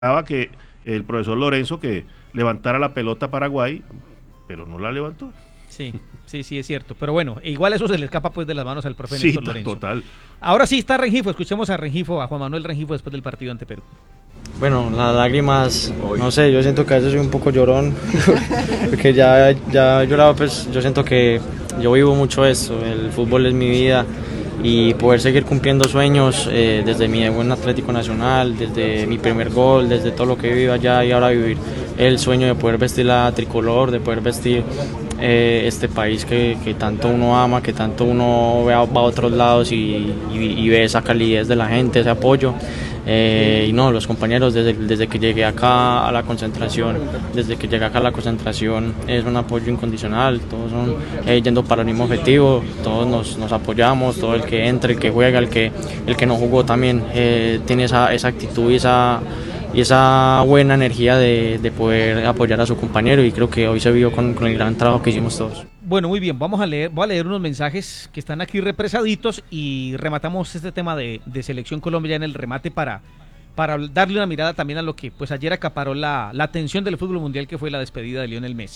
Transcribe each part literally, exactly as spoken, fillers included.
que el profesor Lorenzo que levantara la pelota a Paraguay, pero no la levantó. Sí, sí, sí, es cierto. Pero bueno, igual eso se le escapa pues de las manos al profe Sí, Néstor Lorenzo. total. Ahora sí está Rengifo, escuchemos a Rengifo, a Juan Manuel Rengifo después del partido ante Perú. Bueno, las lágrimas, no sé, yo siento que a veces soy un poco llorón, porque ya, ya he llorado, pues yo siento que yo vivo mucho esto, el fútbol es mi vida y poder seguir cumpliendo sueños eh, desde mi debut en Atlético Nacional, desde mi primer gol, desde todo lo que he vivido allá y ahora vivir el sueño de poder vestir la tricolor, de poder vestir eh, este país que, que tanto uno ama, que tanto uno va, va a otros lados y, y, y ve esa calidez de la gente, ese apoyo. Eh, y no, los compañeros desde, desde que llegué acá a la concentración, desde que llegué acá a la concentración es un apoyo incondicional, todos son eh, yendo para el mismo objetivo, todos nos, nos apoyamos, todo el que entra, el que juega, el que, el que no jugó también eh, tiene esa, esa actitud y esa, y esa buena energía de, de poder apoyar a su compañero y creo que hoy se vio con, con el gran trabajo que hicimos todos. Bueno, muy bien, vamos a leer, voy a leer unos mensajes que están aquí represaditos y rematamos este tema de, de Selección Colombia en el remate para, para darle una mirada también a lo que pues ayer acaparó la, la atención del fútbol mundial, que fue la despedida de Lionel Messi.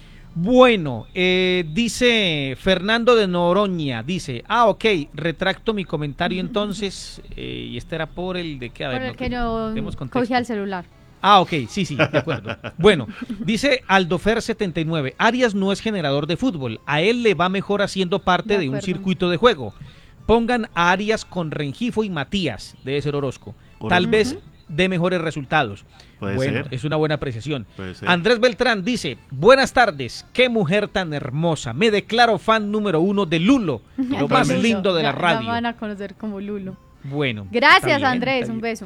Bueno, eh, dice Fernando de Noroña, dice, ah, ok, retracto mi comentario entonces, eh, y este era por el de que, a ver, por el no, que no cogía el celular. Ah, ok, sí, sí, de acuerdo. Bueno, dice Aldofer setenta y nueve, Arias no es generador de fútbol, a él le va mejor haciendo parte de, de un circuito de juego. Pongan a Arias con Rengifo y Matías, debe ser Orozco, Correcto. Tal vez dé mejores resultados. Puede bueno, ser. Es una buena apreciación. Andrés Beltrán dice, buenas tardes, qué mujer tan hermosa, me declaro fan número uno de Lulo, lo más Lulo. lindo de ya, la radio. Ya van a conocer como Lulo. Bueno. Gracias, bien, Andrés, un beso.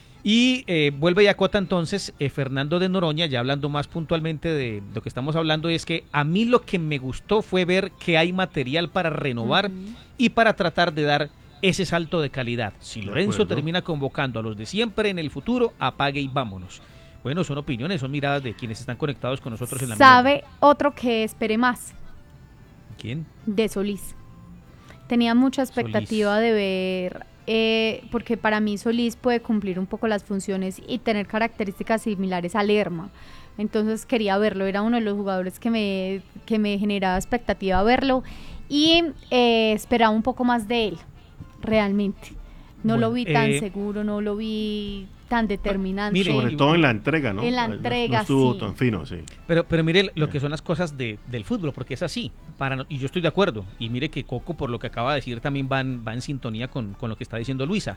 Y eh, vuelve y acota entonces eh, Fernando de Noroña, ya hablando más puntualmente de lo que estamos hablando, es que a mí lo que me gustó fue ver que hay material para renovar uh-huh. y para tratar de dar ese salto de calidad. Si Lorenzo termina convocando a los de siempre en el futuro, apague y vámonos. Bueno, son opiniones, son miradas de quienes están conectados con nosotros en la ¿Sabe misma? Otro que esperé más? ¿Quién? De Solís. Tenía mucha expectativa Solís. de ver... Eh, porque para mí Solís puede cumplir un poco las funciones y tener características similares a Lerma, entonces quería verlo, era uno de los jugadores que me, que me generaba expectativa verlo y eh, esperaba un poco más de él, realmente, no bueno, lo vi tan eh, seguro, no lo vi tan determinante. Mire, sobre todo en la entrega, ¿no? En la entrega, no, no estuvo sí. tan fino, sí. Pero, pero mire lo que son las cosas de, del fútbol, porque es así, para, y yo estoy de acuerdo, y mire que Coco, por lo que acaba de decir, también va en, va en sintonía con, con lo que está diciendo Luisa.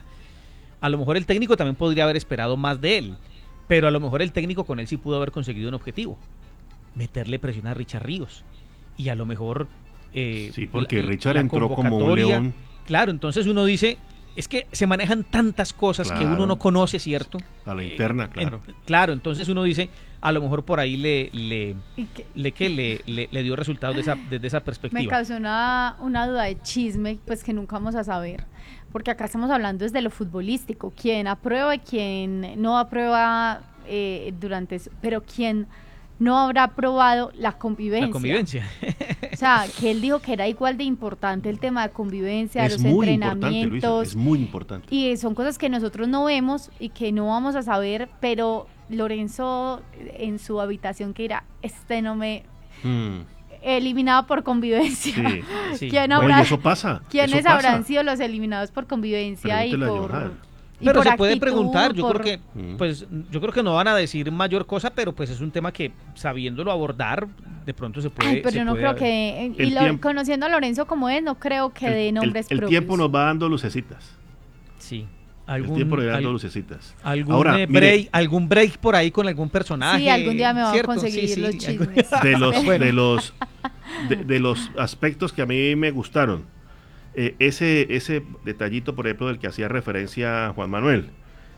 A lo mejor el técnico también podría haber esperado más de él, pero a lo mejor el técnico con él sí pudo haber conseguido un objetivo, meterle presión a Richard Ríos, y a lo mejor... Eh, sí, porque la, Richard la entró como un león. Claro, entonces uno dice... Es que se manejan tantas cosas claro. que uno no conoce, ¿cierto? A la interna, eh, claro. En, claro, entonces uno dice, a lo mejor por ahí le le le, que le, le, le dio resultados de esa, desde esa perspectiva. Me causó una, una duda de chisme, pues que nunca vamos a saber, porque acá estamos hablando desde lo futbolístico, quién aprueba y quién no aprueba eh, durante eso, pero quién no habrá probado la convivencia. La convivencia. O sea, que él dijo que era igual de importante el tema de convivencia, es los muy entrenamientos. Importante, Luisa, es muy importante. Y son cosas que nosotros no vemos y que no vamos a saber, pero Lorenzo en su habitación que dirá, este no me... Hmm. Eliminado por convivencia. Sí, sí. ¿Quién habrá, Oye, eso pasa. ¿Quiénes eso habrán pasa. sido los eliminados por convivencia y por... Y pero se puede actitud, preguntar, yo por... creo que pues yo creo que no van a decir mayor cosa, pero pues es un tema que sabiéndolo abordar, de pronto se puede. Ay, pero se yo no puede creo haber. que, y lo, conociendo a Lorenzo como es, no creo que el, de nombres el, el propios. El tiempo nos va dando lucecitas. Sí. Algún, el tiempo nos va dando al, lucecitas. Algún, Ahora, eh, break, mire, algún break por ahí con algún personaje. Sí, algún día me va ¿cierto? a conseguir sí, los sí, chismes. De los, de los, de, de los aspectos que a mí me gustaron. Eh, ese, ese detallito, por ejemplo, del que hacía referencia Juan Manuel.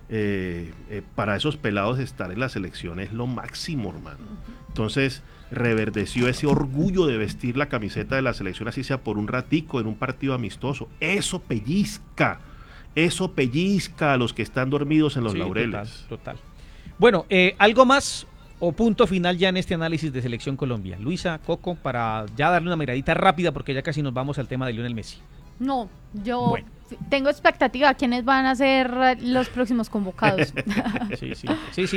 Eh, eh, para esos pelados estar en la selección es lo máximo, hermano. Entonces reverdeció ese orgullo de vestir la camiseta de la selección, así sea por un ratico en un partido amistoso. Eso pellizca, eso pellizca a los que están dormidos en los sí, laureles. Total, total. Bueno, eh, algo más o punto final ya en este análisis de Selección Colombia. Luisa, Coco, para ya darle una miradita rápida porque ya casi nos vamos al tema de Lionel Messi. No, yo Bueno. tengo expectativa. ¿Quiénes van a ser los próximos convocados? Sí, sí, sí, sí.